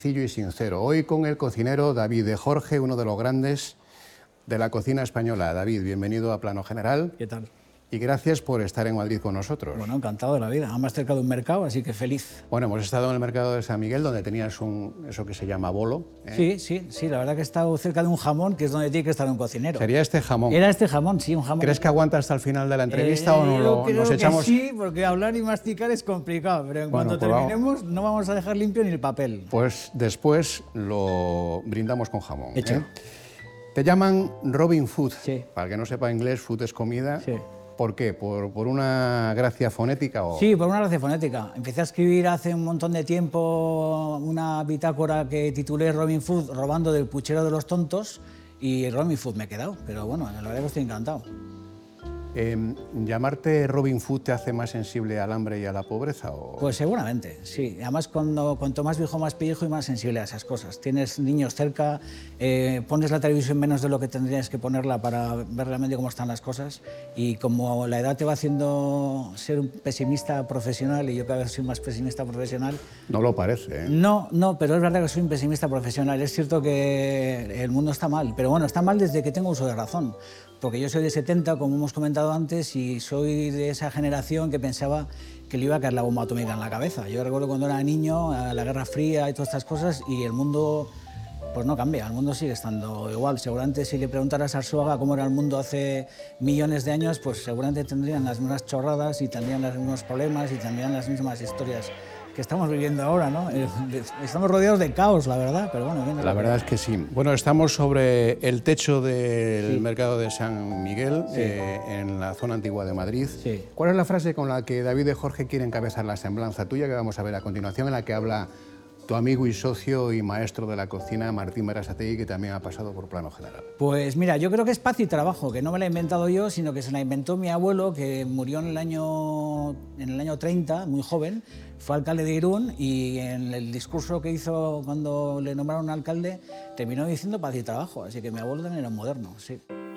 Sencillo y sincero. Hoy con el cocinero David de Jorge, uno de los grandes de la cocina española. David, bienvenido a Plano General. ¿Qué tal? Y gracias por estar en Madrid con nosotros. Bueno, encantado de la vida. Más cerca de un mercado, así que feliz. Bueno, hemos estado en el mercado de San Miguel, donde tenías eso que se llama bolo. Sí, la verdad que he estado cerca de un jamón, que es donde tiene que estar un cocinero. ¿Sería este jamón? Era este jamón, sí, un jamón. ¿Crees que aguanta hasta el final de la entrevista o no creo nos echamos? Que sí, porque hablar y masticar es complicado, pero en cuanto terminemos no vamos a dejar limpio ni el papel. Pues después lo brindamos con jamón. Hecho. Te llaman Robin Food. Sí. Para el que no sepa inglés, food es comida. Sí. ¿Por qué? ¿Por una gracia fonética? O... Sí, por una gracia fonética. Empecé a escribir hace un montón de tiempo una bitácora que titulé Robin Food, robando del puchero de los tontos, y Robin Food me he quedado, pero bueno, la verdad que estoy encantado. ¿Llamarte Robin Food te hace más sensible al hambre y a la pobreza? ¿O? Pues seguramente, sí. Además, cuanto más viejo, más pellejo y más sensible a esas cosas. Tienes niños cerca, pones la televisión menos de lo que tendrías que ponerla para ver realmente cómo están las cosas, y como la edad te va haciendo ser un pesimista profesional, y yo cada vez soy más pesimista profesional... No lo parece, ¿eh? No, pero es verdad que soy un pesimista profesional. Es cierto que el mundo está mal, pero bueno, está mal desde que tengo uso de razón. Porque yo soy de 70, como hemos comentado antes, y soy de esa generación que pensaba que le iba a caer la bomba atómica en la cabeza. Yo recuerdo cuando era niño, la Guerra Fría y todas estas cosas, y el mundo pues no cambia, el mundo sigue estando igual. Seguramente si le preguntaras a Arzuaga cómo era el mundo hace millones de años, pues seguramente tendrían las mismas chorradas y tendrían los mismos problemas y tendrían las mismas historias que estamos viviendo ahora, ¿no? Estamos rodeados de caos, la verdad, pero bueno... La verdad es que sí. Bueno, estamos sobre el techo del mercado de San Miguel, en la zona antigua de Madrid. Sí. ¿Cuál es la frase con la que David de Jorge quiere encabezar la semblanza tuya, que vamos a ver a continuación, en la que habla tu amigo y socio y maestro de la cocina, Martín Berasategui, que también ha pasado por Plano General? Pues mira, yo creo que es paz y trabajo, que no me la he inventado yo, sino que se la inventó mi abuelo, que murió en el año 30, muy joven. Fue alcalde de Irún, y en el discurso que hizo cuando le nombraron alcalde terminó diciendo paz y trabajo, así que mi abuelo también era un moderno, sí.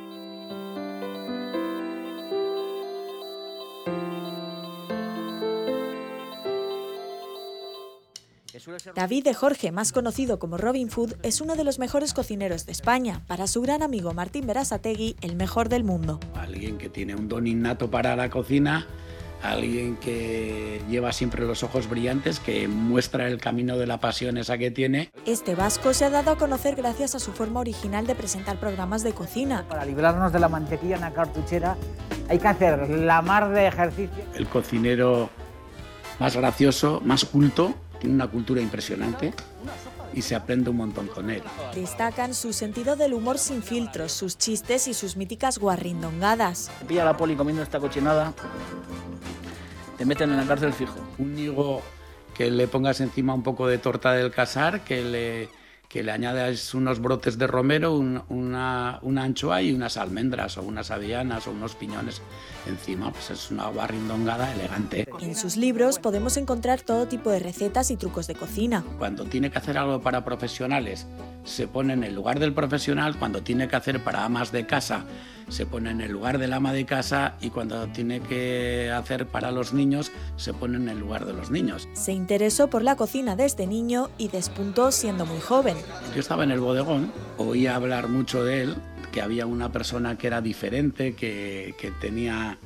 David de Jorge, más conocido como Robin Food, es uno de los mejores cocineros de España. Para su gran amigo Martín Berasategui, el mejor del mundo. Alguien que tiene un don innato para la cocina, alguien que lleva siempre los ojos brillantes, que muestra el camino de la pasión esa que tiene. Este vasco se ha dado a conocer gracias a su forma original de presentar programas de cocina. Para librarnos de la mantequilla en la cartuchera hay que hacer la mar de ejercicio. El cocinero más gracioso, más culto, tiene una cultura impresionante y se aprende un montón con él. Destacan su sentido del humor sin filtros, sus chistes y sus míticas guarrindongadas. Te pilla la poli comiendo esta cochinada, te meten en la cárcel fijo. Un higo que le pongas encima un poco de torta del casar, que le añadas unos brotes de romero, una anchoa y unas almendras o unas avellanas o unos piñones encima, pues es una guarrindongada elegante. En sus libros podemos encontrar todo tipo de recetas y trucos de cocina. Cuando tiene que hacer algo para profesionales, se pone en el lugar del profesional. Cuando tiene que hacer para amas de casa, se pone en el lugar del ama de casa, y cuando tiene que hacer para los niños, se pone en el lugar de los niños. Se interesó por la cocina desde niño y despuntó siendo muy joven. Yo estaba en el bodegón, oía hablar mucho de él, que había una persona que era diferente, que tenía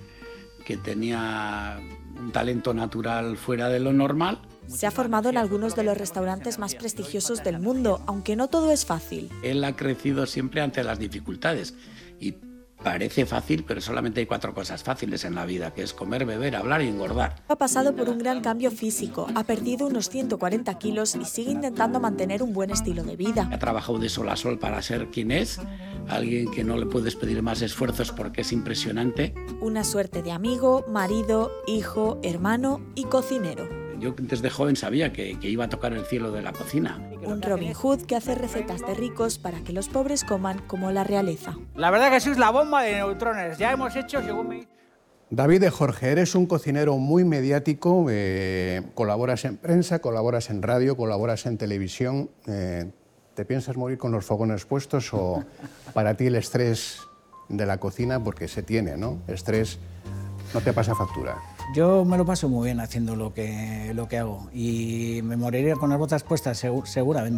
un talento natural fuera de lo normal. Se ha formado en algunos de los restaurantes más prestigiosos del mundo, aunque no todo es fácil. Él ha crecido siempre ante las dificultades, y parece fácil, pero solamente hay 4 cosas fáciles en la vida, que es comer, beber, hablar y engordar. Ha pasado por un gran cambio físico, ha perdido unos 140 kilos y sigue intentando mantener un buen estilo de vida. Ha trabajado de sol a sol para ser quien es, alguien que no le puedes pedir más esfuerzos porque es impresionante. Una suerte de amigo, marido, hijo, hermano y cocinero. Yo desde joven sabía que iba a tocar el cielo de la cocina. Un Robin Hood que hace recetas de ricos para que los pobres coman como la realeza. La verdad que sois la bomba de neutrones, ya hemos hecho según me... David de Jorge, eres un cocinero muy mediático, colaboras en prensa, colaboras en radio, colaboras en televisión. ¿Te piensas morir con los fogones puestos o para ti el estrés de la cocina, porque se tiene, ¿no? Estrés, no te pasa factura? Yo me lo paso muy bien haciendo lo que hago y me moriría con las botas puestas seguramente.